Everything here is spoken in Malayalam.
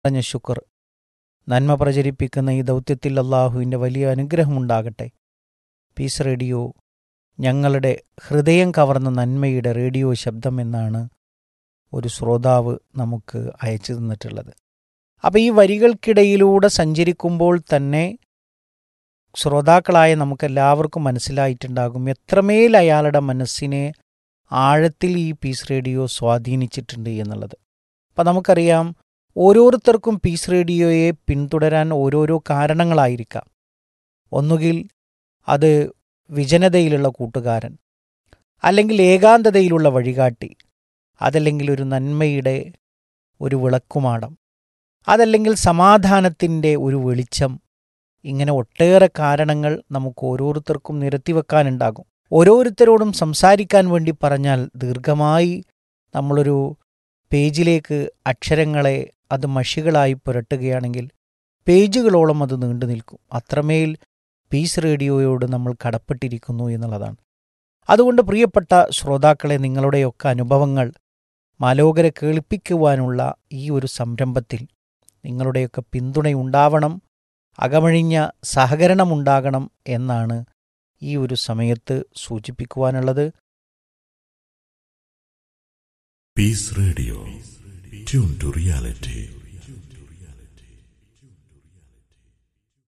പറഞ്ഞ ശുക്ർ. നന്മ പ്രചരിപ്പിക്കുന്ന ഈ ദൗത്യത്തിൽ അള്ളാഹുവിൻ്റെ വലിയ അനുഗ്രഹമുണ്ടാകട്ടെ. പീസ് റേഡിയോ ഞങ്ങളുടെ ഹൃദയം കവർന്ന നന്മയുടെ റേഡിയോ ശബ്ദം എന്നാണ് ഒരു ശ്രോതാവ് നമുക്ക് അയച്ചു തന്നിട്ടുള്ളത്. അപ്പോൾ ഈ വരികൾക്കിടയിലൂടെ സഞ്ചരിക്കുമ്പോൾ തന്നെ ശ്രോതാക്കളായ നമുക്കെല്ലാവർക്കും മനസ്സിലായിട്ടുണ്ടാകും എത്രമേൽ അയാളുടെ മനസ്സിനെ ആഴത്തിൽ ഈ പീസ് റേഡിയോ സ്വാധീനിച്ചിട്ടുണ്ട് എന്നുള്ളത്. അപ്പം നമുക്കറിയാം, ഓരോരുത്തർക്കും പീസ് റേഡിയോയെ പിന്തുടരാൻ ഓരോരോ കാരണങ്ങളായിരിക്കാം. ഒന്നുകിൽ അത് വിജനതയിലുള്ള കൂട്ടുകാരൻ, അല്ലെങ്കിൽ ഏകാന്തതയിലുള്ള വഴികാട്ടി, അതല്ലെങ്കിൽ ഒരു നന്മയുടെ ഒരു വിളക്കുമാടം, അതല്ലെങ്കിൽ സമാധാനത്തിൻ്റെ ഒരു വെളിച്ചം. ഇങ്ങനെ ഒട്ടേറെ കാരണങ്ങൾ നമുക്ക് ഓരോരുത്തർക്കും നിരത്തിവെക്കാനുണ്ടാകും. ഓരോരുത്തരോടും സംസാരിക്കാൻ വേണ്ടി പറഞ്ഞാൽ ദീർഘമായി നമ്മളൊരു പേജിലേക്ക് അക്ഷരങ്ങളെ അത് മഷികളായി പുരട്ടുകയാണെങ്കിൽ പേജുകളോളം അത് നീണ്ടു നിൽക്കും. അത്രമേൽ പീസ് റേഡിയോയോട് നമ്മൾ കടപ്പെട്ടിരിക്കുന്നു എന്നുള്ളതാണ്. അതുകൊണ്ട് പ്രിയപ്പെട്ട ശ്രോതാക്കളെ, നിങ്ങളുടെയൊക്കെ അനുഭവങ്ങൾ മാലോകരെ കേൾപ്പിക്കുവാനുള്ള ഈ ഒരു സംരംഭത്തിൽ നിങ്ങളുടെയൊക്കെ പിന്തുണയുണ്ടാവണം, അകമഴിഞ്ഞ സഹകരണമുണ്ടാകണം എന്നാണ് ഈ ഒരു സമയത്ത് സൂചിപ്പിക്കുവാനുള്ളത്. Piece radio, tune to reality.